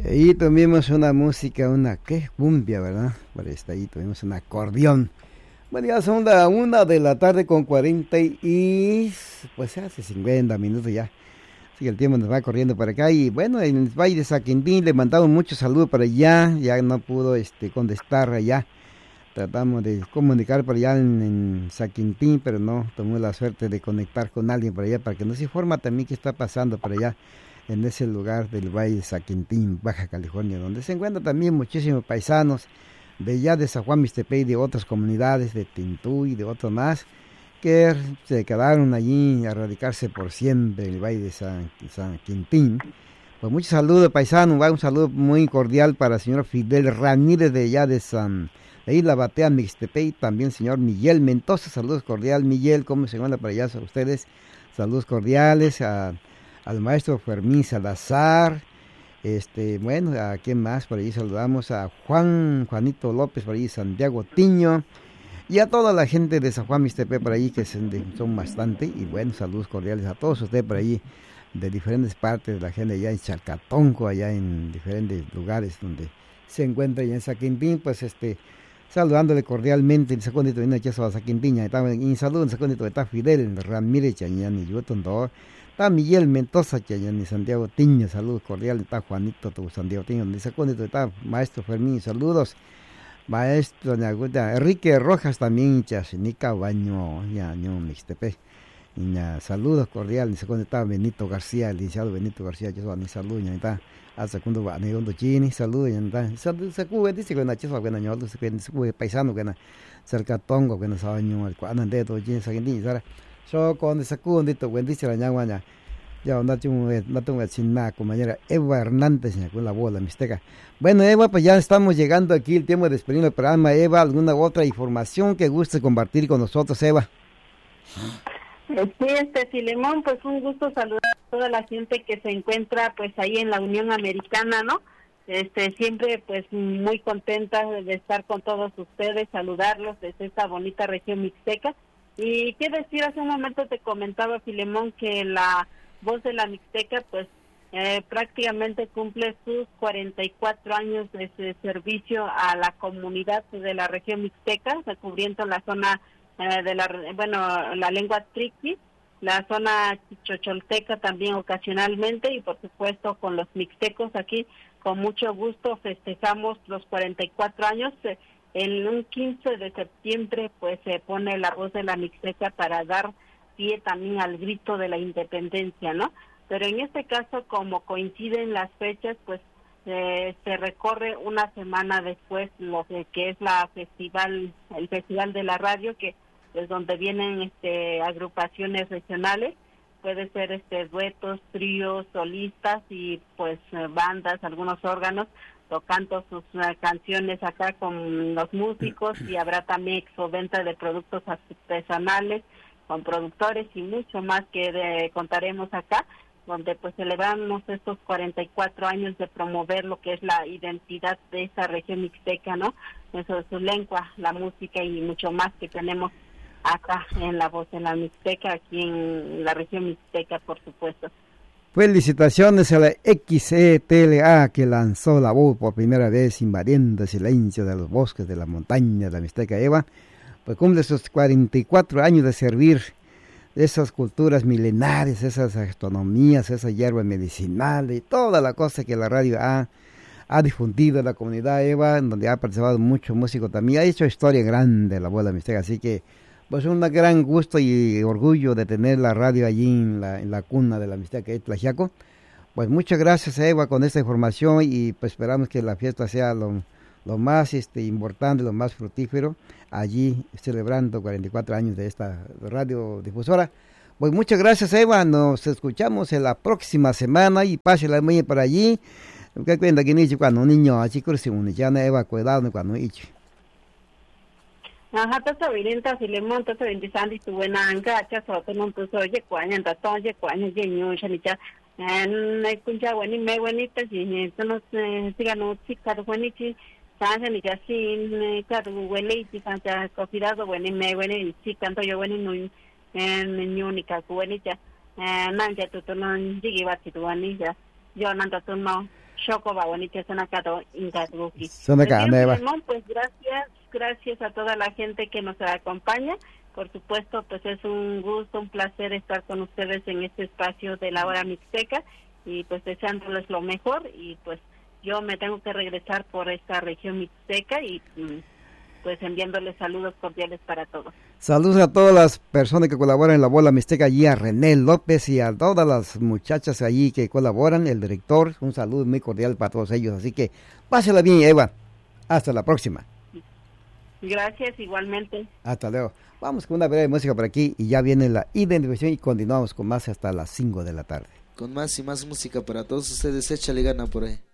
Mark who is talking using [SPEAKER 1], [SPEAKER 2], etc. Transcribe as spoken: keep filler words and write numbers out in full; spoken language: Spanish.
[SPEAKER 1] Ahí tuvimos una música, una, ¿qué? Cumbia, ¿verdad? Por esta ahí tuvimos un acordeón. Bueno, ya son la una de la tarde con cuarenta y... pues hace cincuenta minutos ya. Así que el tiempo nos va corriendo para acá. Y bueno, en el Valle de Saquintín le mandamos muchos saludos para allá. Ya no pudo este, contestar allá. Tratamos de comunicar por allá en, en Saquintín, pero no tomó la suerte de conectar con alguien por allá para que nos informe también qué está pasando por allá en ese lugar del Valle de Saquintín, Baja California, donde se encuentran también muchísimos paisanos de allá de San Juan Mixtepec y de otras comunidades de Tintú y de otros más que se quedaron allí a radicarse por siempre en el Valle de San, San Quintín. Pues muchos saludos paisanos, un saludo muy cordial para el señor Fidel Ramírez de allá de San de Isla Batea, Mixtepec, también el señor Miguel Mendoza, saludos cordiales. Miguel, ¿cómo se encuentra para allá a ustedes? Saludos cordiales a, al maestro Fermín Salazar. Este, bueno, ¿a quién más? Por allí saludamos a Juan, Juanito López, por allí Santiago Tiño, y a toda la gente de San Juan Mixtepec por allí, que son bastante, y bueno, saludos cordiales a todos ustedes por allí, de diferentes partes de la gente allá en Chalcatonco, allá en diferentes lugares donde se encuentra allá en Saquintín, pues este, saludándole cordialmente, en secundito viene aquí a Saquintín, y saludo en secundito está Fidel Ramírez, Chañani, Yutondo, está Miguel Mendoza, Chañani, Santiago Tiño, saludos cordiales, está Juanito, tu Santiago Tiño, en secundito está Maestro Fermín, saludos, Maestro Enrique Rojas también, Chachinica Baño, ya, no, Mixtepec. Ya, saludos cordiales, en segundo está Benito García, el licenciado Benito García, yo soy saludos, ya está, a segundo va negondo chini, saludos, ya está, saludos, se cubre, dice que na chiso, que na ñolo, se cubre paisano, que na cerca tongo, que na sabaño, el cuadro de todo, chini, saquindí, sara, so con ese cubo, dito, buen dice la ñagua, ya, ya, no tengo, no tengo sin nada, compañera Eva Hernández, con la bola mixteca. Bueno, Eva, pues ya estamos llegando aquí, el tiempo de despedir el programa. Eva, ¿alguna otra información que guste compartir con nosotros, Eva?
[SPEAKER 2] Sí, este Filemón, pues un gusto saludar a toda la gente que se encuentra pues ahí en la Unión Americana, ¿no? Este, siempre pues muy contenta de estar con todos ustedes, saludarlos desde esta bonita región mixteca. Y qué decir, hace un momento te comentaba, Filemón, que la voz de la Mixteca pues eh, prácticamente cumple sus cuarenta y cuatro años de, de servicio a la comunidad de la región mixteca, cubriendo la zona eh, de la, bueno, la lengua triqui, la zona chocholteca también ocasionalmente, y por supuesto con los mixtecos aquí con mucho gusto festejamos los cuarenta y cuatro años. Eh, en un quince de septiembre pues se pone la voz de la Mixteca para dar pie también al grito de la independencia, ¿no? Pero en este caso, como coinciden las fechas, pues eh, se recorre una semana después lo que, que es la festival, el Festival de la Radio, que es donde vienen este agrupaciones regionales, puede ser este duetos, tríos, solistas y pues bandas, algunos órganos tocando sus uh, canciones acá con los músicos, y habrá también expoventa de productos artesanales con productores y mucho más que de, contaremos acá, donde pues celebramos estos cuarenta y cuatro años de promover lo que es la identidad de esa región mixteca, ¿no? Eso es su lengua, la música y mucho más que tenemos acá en la voz de la Mixteca, aquí en la región mixteca, por supuesto.
[SPEAKER 1] Felicitaciones a la X E T L A que lanzó la voz por primera vez, invadiendo el silencio de los bosques de la montaña de la Mixteca. Eva, pues cumple sus cuarenta y cuatro años de servir esas culturas milenarias, esas gastronomías, esas hierbas medicinales y toda la cosa que la radio ha, ha difundido en la comunidad, Eva, en donde ha participado mucho músico también. Ha hecho historia grande la voz de la Mixteca, así que pues un gran gusto y orgullo de tener la radio allí en la, en la cuna de la Mixteca, que es Tlaxiaco. Pues muchas gracias, Eva, con esta información, y pues esperamos que la fiesta sea lo, lo más este, importante, lo más fructífero, allí celebrando cuarenta y cuatro años de esta radiodifusora. Pues muchas gracias, Eva, nos escuchamos en la próxima semana y pásela muy por allí. ¿Qué cuenta que ni cuando un niño así cursi un ya no Eva cuidado cuando hizo?
[SPEAKER 2] Ajá, tata virinta Filemón, tata vindisandi tu buena anga, cha so no tu so ye cuaña, ta to ye cuaña ye ñu chanicha. En nay kuncha weni me weni ta si no siga no chica do weni chi, ta ni ya sin ka do wele chi ta cha cuidado weni me weni chi canto yo weni no en ñu ni ka weni cha. Eh nan ya tu no jigi ba chi tu weni ya. Yo nan ta tu no. Choco Babonita Sonacado Ingaduki.
[SPEAKER 1] Sonacado,
[SPEAKER 2] pues gracias, gracias a toda la gente que nos acompaña. Por supuesto, pues es un gusto, un placer estar con ustedes en este espacio de la hora mixteca y pues deseándoles lo mejor y pues yo me tengo que regresar por esta región mixteca y pues enviándoles saludos cordiales para todos.
[SPEAKER 1] Saludos a todas las personas que colaboran en la bola mixteca, allí a René López y a todas las muchachas allí que colaboran, el director, un saludo muy cordial para todos ellos, así que pásela bien, Eva, hasta la próxima.
[SPEAKER 2] Gracias, igualmente.
[SPEAKER 1] Hasta luego. Vamos con una breve música por aquí y ya viene la identificación y continuamos con más hasta las cinco de la tarde.
[SPEAKER 3] Con más y más música para todos ustedes, échale gana por ahí.